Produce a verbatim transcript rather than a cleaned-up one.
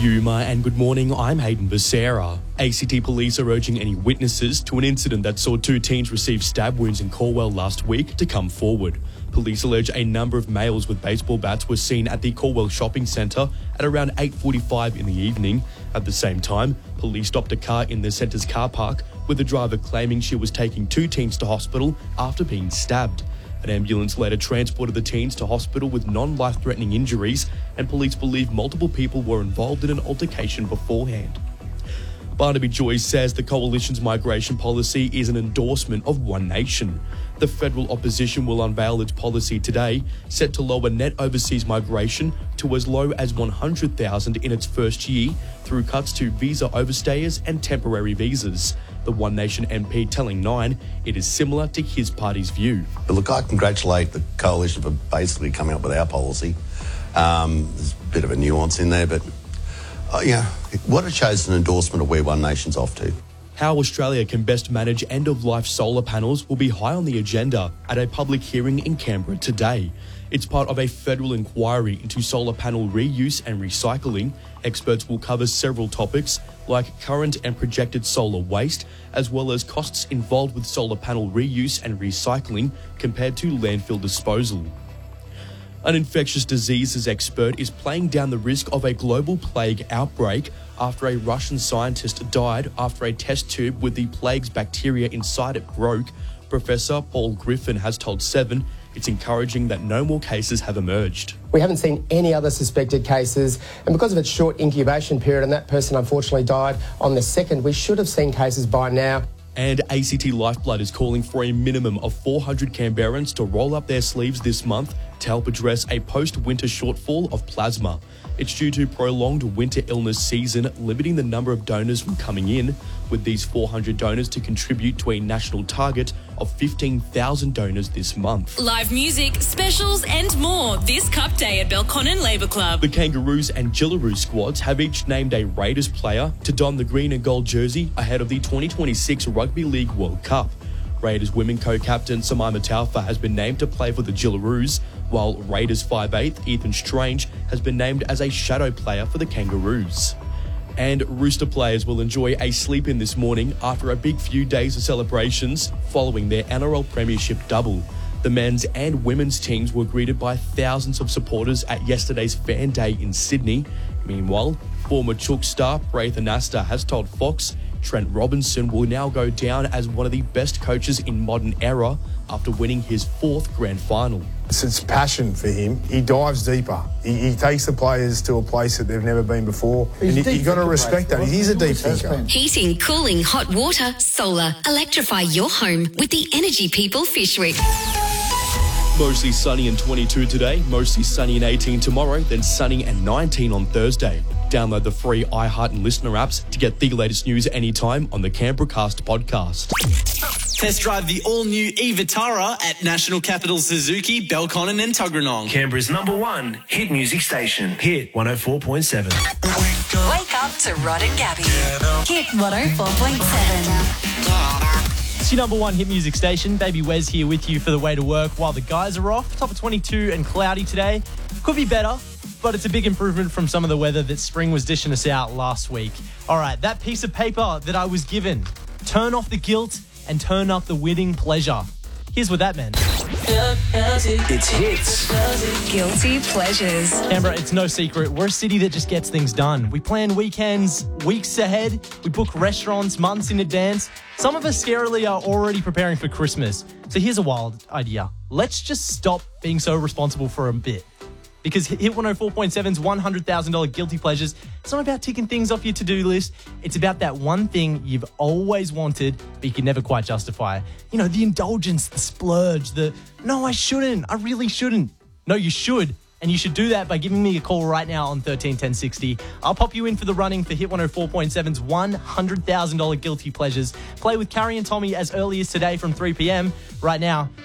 Yuma and good morning, I'm Hayden Becerra. A C T police are urging any witnesses to an incident that saw two teens receive stab wounds in Calwell last week to come forward. Police allege a number of males with baseball bats were seen at the Calwell shopping centre at around eight forty-five in the evening. At the same time, police stopped a car in the centre's car park with the driver claiming she was taking two teens to hospital after being stabbed. An ambulance later transported the teens to hospital with non-life-threatening injuries, and police believe multiple people were involved in an altercation beforehand. Barnaby Joyce says the coalition's migration policy is an endorsement of One Nation. The federal opposition will unveil its policy today, set to lower net overseas migration to as low as one hundred thousand in its first year through cuts to visa overstayers and temporary visas. The One Nation M P telling Nine it is similar to his party's view. But look, I congratulate the coalition for basically coming up with our policy. Um, there's a bit of a nuance in there, but uh, yeah, what it shows is an endorsement of where One Nation's off to. How Australia can best manage end-of-life solar panels will be high on the agenda at a public hearing in Canberra today. It's part of a federal inquiry into solar panel reuse and recycling. Experts will cover several topics like current and projected solar waste, as well as costs involved with solar panel reuse and recycling compared to landfill disposal. An infectious diseases expert is playing down the risk of a global plague outbreak after a Russian scientist died after a test tube with the plague's bacteria inside it broke. Professor Paul Griffin has told Seven it's encouraging that no more cases have emerged. We haven't seen any other suspected cases, and because of its short incubation period, and that person unfortunately died on the second, we should have seen cases by now. And A C T Lifeblood is calling for a minimum of four hundred Canberrans to roll up their sleeves this month to help address a post-winter shortfall of plasma. It's due to prolonged winter illness season, limiting the number of donors from coming in, with these four hundred donors to contribute to a national target of fifteen thousand donors this month. Live music, specials and more this Cup Day at Belconnen Labour Club. The Kangaroos and Jillaroo squads have each named a Raiders player to don the green and gold jersey ahead of the twenty twenty-six Rugby League World Cup. Raiders women co-captain Samaima Taufa has been named to play for the Jillaroos, while Raiders five eighth Ethan Strange has been named as a shadow player for the Kangaroos. And Rooster players will enjoy a sleep in this morning after a big few days of celebrations following their N R L Premiership double. The men's and women's teams were greeted by thousands of supporters at yesterday's Fan Day in Sydney. Meanwhile, former Chook star Praith Anasta has told Fox Trent Robinson will now go down as one of the best coaches in modern era after winning his fourth grand final. It's, it's passion for him. He dives deeper. He, he takes the players to a place that they've never been before. He's and you, you've got to respect that. He's a deep thinker. Heating, cooling, hot water, solar. Electrify your home with the Energy People Fishwick. Mostly sunny and twenty-two today, mostly sunny and eighteen tomorrow, then sunny and nineteen on Thursday. Download the free iHeart and Listener apps to get the latest news anytime on the Canberracast podcast. Test drive the all-new e-Vitara at National Capital Suzuki, Belconnen and Tuggeranong. Canberra's number one hit music station. Hit one oh four point seven. Wake up to Rod and Gabby. Hit one oh four point seven. It's your number one hit music station. Baby Wes here with you for the way to work while the guys are off. Top of twenty-two and cloudy today. Could be better, but it's a big improvement from some of the weather that spring was dishing us out last week. All right, that piece of paper that I was given. Turn off the guilt and turn up the winning pleasure. Here's what that meant. It's hits. Guilty pleasures. Canberra, it's no secret. We're a city that just gets things done. We plan weekends weeks ahead. We book restaurants months in advance. Some of us scarily are already preparing for Christmas. So here's a wild idea. Let's just stop being so responsible for a bit. Because Hit one oh four point seven's one hundred thousand dollars Guilty Pleasures, it's not about ticking things off your to-do list. It's about that one thing you've always wanted, but you can never quite justify. You know, the indulgence, the splurge, the, no, I shouldn't, I really shouldn't. No, you should. And you should do that by giving me a call right now on thirteen ten sixty. I'll pop you in for the running for Hit one oh four point seven's one hundred thousand dollars Guilty Pleasures. Play with Carrie and Tommy as early as today from three p.m. Right now,